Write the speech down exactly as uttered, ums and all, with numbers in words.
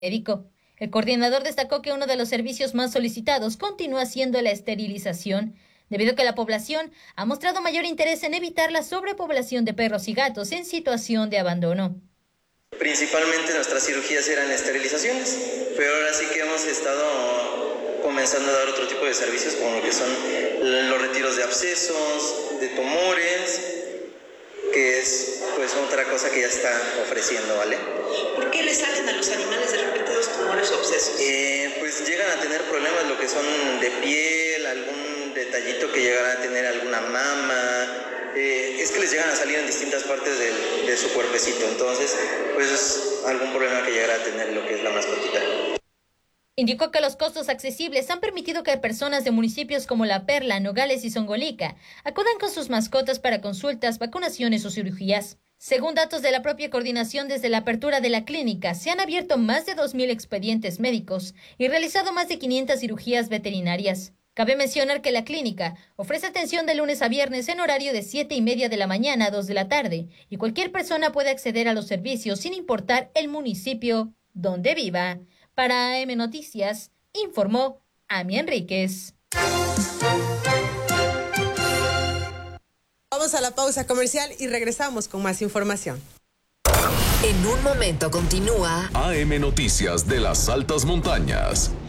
médico. El coordinador destacó que uno de los servicios más solicitados continúa siendo la esterilización, debido a que la población ha mostrado mayor interés en evitar la sobrepoblación de perros y gatos en situación de abandono. Principalmente nuestras cirugías eran esterilizaciones, pero ahora sí que hemos estado comenzando a dar otro tipo de servicios, como lo que son los retiros de abscesos, de tumores, que es pues otra cosa que ya está ofreciendo, ¿vale? ¿Por qué le salen a los animales de repente los tumores o abscesos? Eh, pues llegan a tener problemas, lo que son de piel, algún detallito que llegará a tener alguna mama. Eh, es que les llegan a salir en distintas partes de, de su cuerpecito, entonces pues es algún problema que llegará a tener lo que es la mascotita. Indicó que los costos accesibles han permitido que personas de municipios como La Perla, Nogales y Zongolica acudan con sus mascotas para consultas, vacunaciones o cirugías. Según datos de la propia coordinación, desde la apertura de la clínica se han abierto más de dos mil expedientes médicos y realizado más de quinientas cirugías veterinarias. Cabe mencionar que la clínica ofrece atención de lunes a viernes en horario de siete y media de la mañana a dos de la tarde y cualquier persona puede acceder a los servicios sin importar el municipio donde viva. Para A M Noticias, informó Ami Enríquez. Vamos a la pausa comercial y regresamos con más información. En un momento continúa A M Noticias de las altas montañas.